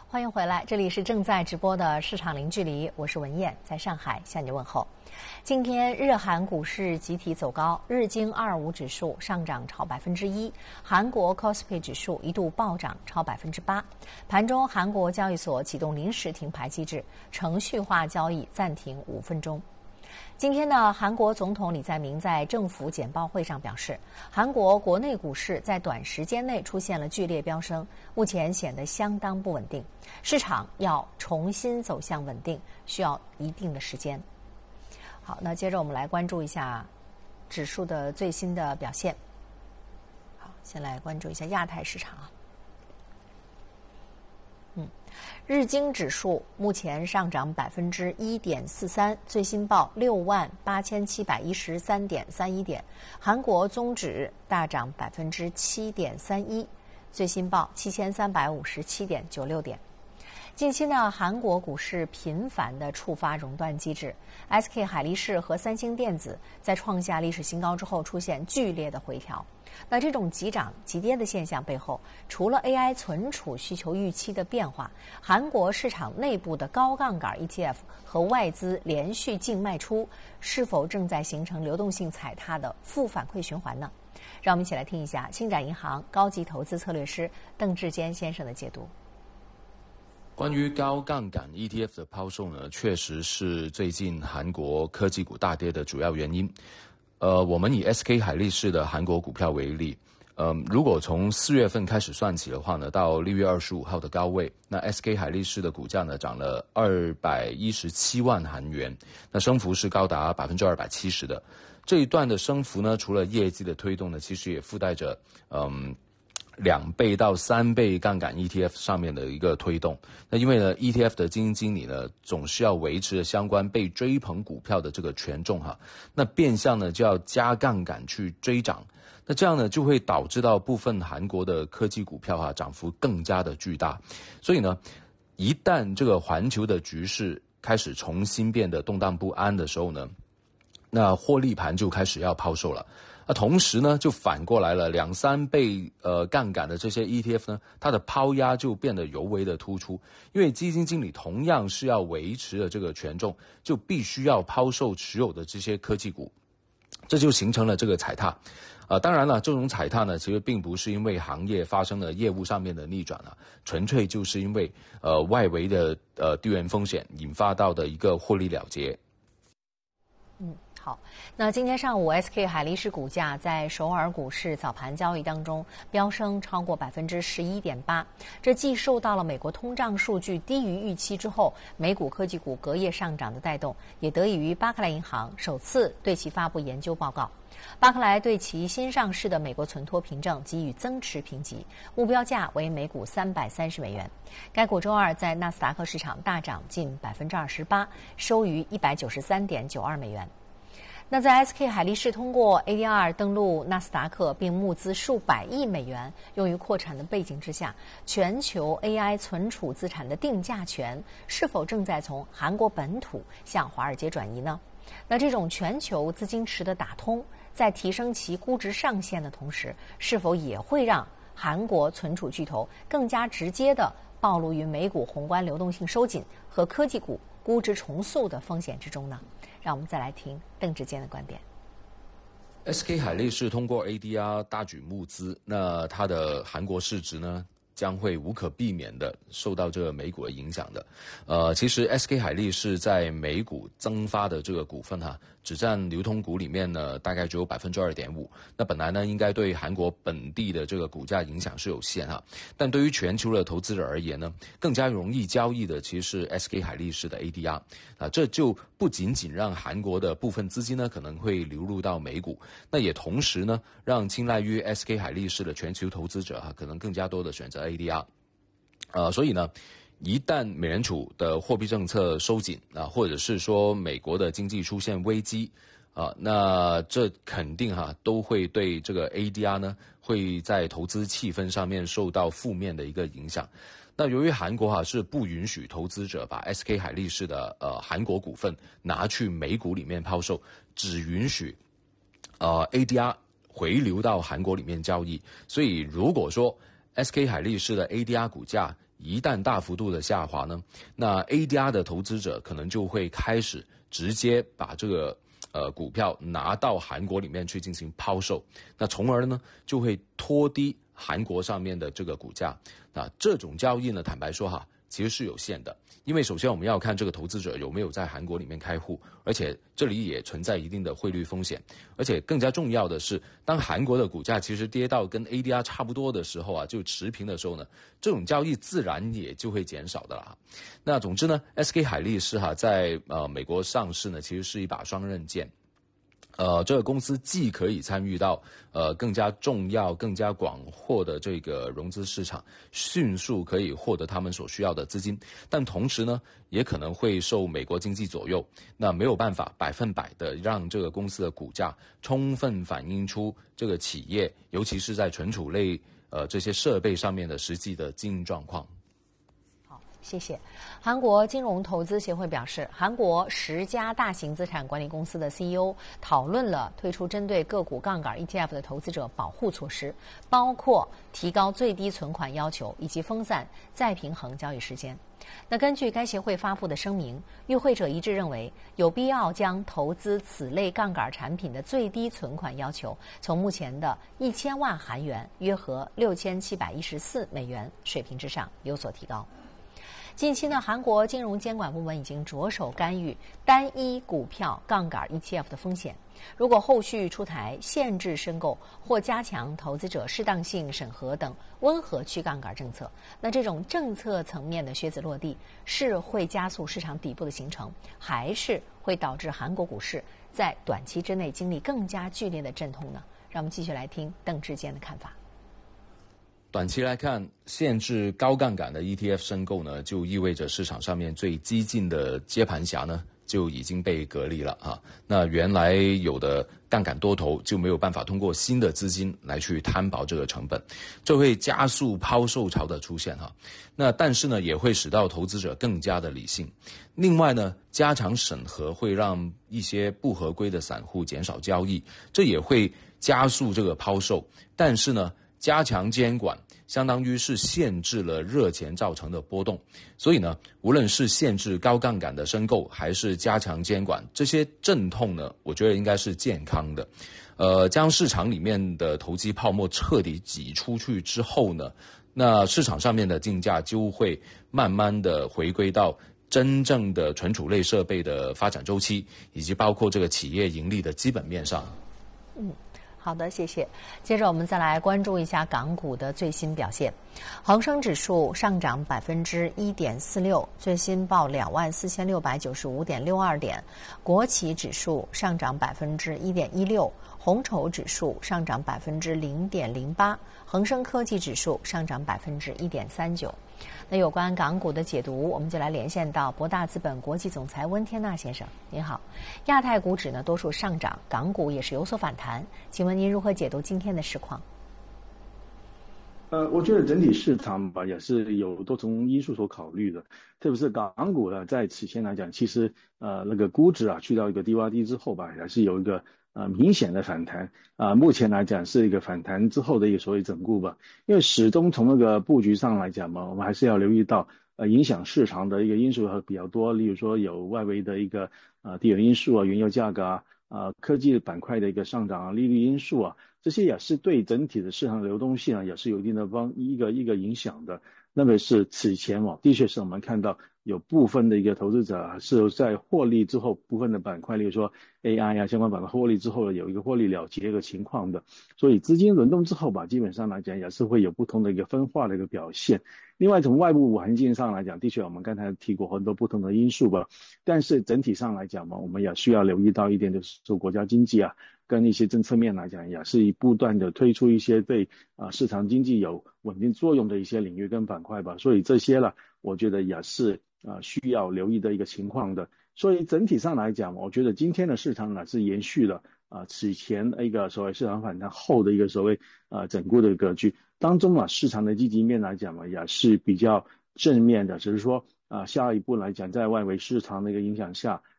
欢迎回来，这里是正在直播的市场零距离，我是文燕，在上海向你问候。今天日韩股市集体走高，日经225指数上涨超1%，韩国 KOSPI 指数一度暴涨超8%。盘中，韩国交易所启动临时停牌机制，程序化交易暂停5分钟。今天呢，韩国总统李在明在政府简报会上表示，韩国国内股市在短时间内出现了剧烈飙升，目前显得相当不稳定，市场要重新走向稳定，需要一定的时间。好，那接着我们来关注一下指数的最新的表现。好，先来关注一下亚太市场啊。日经指数目前上涨1.43%，最新报68713.31点。韩国综指大涨7.31%，最新报7357.96点。近期呢，韩国股市频繁地触发熔断机制 ，SK 海力士和三星电子在创下历史新高之后出现剧烈的回调。那这种急涨急跌的现象背后，除了 AI 存储需求预期的变化，韩国市场内部的高杠杆 ETF 和外资连续净卖出，是否正在形成流动性踩踏的负反馈循环呢？让我们一起来听一下星展银行高级投资策略师邓志坚先生的解读。 关于高杠杆 ETF 的抛售呢，确实是最近韩国科技股大跌的主要原因。我们以 SK 海力士的韩国股票为例，如果从4月份开始算起的话呢，到6月25号的高位，那 SK 海力士的股价呢涨了217万韩元，那升幅是高达270%的。这一段的升幅呢，除了业绩的推动呢，其实也附带着2倍到3倍杠杆 ETF 上面的一个推动。那因为呢 ETF 的基金经理呢总是要维持相关被追捧股票的这个权重哈，那变相呢就要加杠杆去追涨，那这样呢就会导致到部分韩国的科技股票涨幅更加的巨大。所以呢，一旦这个环球的局势开始重新变得动荡不安的时候呢，那获利盘就开始要抛售了。同时呢，就反过来了，2-3倍杠杆的这些 ETF 呢，它的抛压就变得尤为的突出，因为基金经理同样是要维持的这个权重，就必须要抛售持有的这些科技股，这就形成了这个踩踏。当然了，这种踩踏呢，其实并不是因为行业发生了业务上面的逆转纯粹就是因为外围的地缘风险引发到的一个获利了结。 好，那今天上午 SK 海力士股价在首尔股市早盘交易当中飙升超过11.8%，这既受到了美国通胀数据低于预期之后美股科技股隔夜上涨的带动，也得益于巴克莱银行首次对其发布研究报告。巴克莱对其新上市的美国存托凭证给予增持评级，目标价为每股330美元。该股周二在纳斯达克市场大涨近28%，收于193.92美元。那在 SK 海力士通过 ADR 登陆纳斯达克并募资数百亿美元用于扩产的背景之下，全球 AI 存储资产的定价权是否正在从韩国本土向华尔街转移呢？那这种全球资金池的打通，在提升其估值上限的同时，是否也会让韩国存储巨头更加直接地暴露于美股宏观流动性收紧和科技股估值重塑的风险之中呢？让我们再来听邓志坚的观点。 SK 海力士通过 ADR 大举募资，那它的韩国市值呢将会无可避免的受到这个美股的影响的。其实 SK 海力士在美股增发的这个股份只占流通股里面呢大概只有 2.5%。那本来呢应该对韩国本地的这个股价影响是有限但对于全球的投资者而言呢，更加容易交易的其实是 SK 海力士的 ADR。这就不仅仅让韩国的部分资金呢可能会流入到美股，那也同时呢让青睐于 SK 海力士的全球投资者可能更加多的选择 ADR。所以呢，一旦美联储的货币政策收紧或者是说美国的经济出现危机那这肯定都会对这个 ADR 呢会在投资气氛上面受到负面的一个影响。那由于韩国是不允许投资者把 SK 海力士的韩国股份拿去美股里面抛售，只允许ADR 回流到韩国里面交易。所以如果说 SK 海力士的 ADR 股价一旦大幅度的下滑呢，那 ADR 的投资者可能就会开始直接把这个股票拿到韩国里面去进行抛售，那从而呢就会拖低韩国上面的这个股价。那这种交易呢，坦白说其实是有限的，因为首先我们要看这个投资者有没有在韩国里面开户，而且这里也存在一定的汇率风险，而且更加重要的是，当韩国的股价其实跌到跟 ADR 差不多的时候就持平的时候呢，这种交易自然也就会减少的啦。那总之呢 ，SK 海力士在美国上市呢，其实是一把双刃剑。这个公司既可以参与到更加重要、更加广阔的这个融资市场，迅速可以获得他们所需要的资金，但同时呢，也可能会受美国经济左右，那没有办法100%的让这个公司的股价充分反映出这个企业，尤其是在存储类这些设备上面的实际的经营状况。 谢谢。韩国金融投资协会表示，韩国10家大型资产管理公司的 CEO 讨论了推出针对个股杠杆 ETF 的投资者保护措施，包括提高最低存款要求以及分散再平衡交易时间。那根据该协会发布的声明，与会者一致认为有必要将投资此类杠杆产品的最低存款要求从目前的1000万韩元约合6714美元水平之上有所提高。近期呢，韩国金融监管部门已经着手干预单一股票杠杆 ETF 的风险。如果后续出台限制申购或加强投资者适当性审核等温和去杠杆政策，那这种政策层面的靴子落地，是会加速市场底部的形成，还是会导致韩国股市在短期之内经历更加剧烈的阵痛呢？让我们继续来听邓志坚的看法。 短期来看，限制高杠杆的 ETF 申购呢，就意味着市场上面最激进的接盘侠呢就已经被隔离了那原来有的杠杆多头就没有办法通过新的资金来去摊薄这个成本，这会加速抛售潮的出现那但是呢，也会使到投资者更加的理性。另外呢，加强审核会让一些不合规的散户减少交易，这也会加速这个抛售。但是呢，加强监管相当于是限制了热钱造成的波动，所以呢，无论是限制高杠杆的申购，还是加强监管，这些阵痛呢，我觉得应该是健康的。将市场里面的投机泡沫彻底挤出去之后呢，那市场上面的竞价就会慢慢的回归到真正的存储类设备的发展周期，以及包括这个企业盈利的基本面上。 好的，谢谢。接着我们再来关注一下港股的最新表现。恒生指数上涨1.46%，最新报24695.62点；国企指数上涨1.16%，红筹指数上涨0.08%，恒生科技指数上涨1.39%。那有关港股的解读，我们就来连线到博大资本国际总裁温天纳先生。您好，亚太股指呢多数上涨，港股也是有所反弹，请问您如何解读今天的市况？ 我觉得整体市场吧也是有多重因素所考虑的，特别是港股呢，在此前来讲，其实那个估值去到一个低洼地之后吧，还是有一个明显的反弹目前来讲是一个反弹之后的一个所谓整固吧，因为始终从那个布局上来讲嘛，我们还是要留意到影响市场的一个因素比较多，例如说有外围的一个地缘因素原油价格科技板块的一个上涨利率因素这些也是对整体的市场流动性也是有一定的一个影响的。那么是此前的确是我们看到有部分的一个投资者是在获利之后，部分的板块，例如说 AI 相关板块获利之后有一个获利了结的一个情况的，所以资金轮动之后吧，基本上来讲也是会有不同的一个分化的一个表现。另外从外部环境上来讲，的确我们刚才提过很多不同的因素吧，但是整体上来讲嘛，我们也需要留意到一点，就是说国家经济跟一些政策面来讲，也是不断的推出一些对市场经济有稳定作用的一些领域跟板块吧，所以这些我觉得也是需要留意的一个情况的。所以整体上来讲，我觉得今天的市场是延续了此前一个所谓市场反弹后的一个所谓整固的格局当中市场的积极面来讲嘛，也是比较正面的，只是说下一步来讲，在外围市场的一个影响下，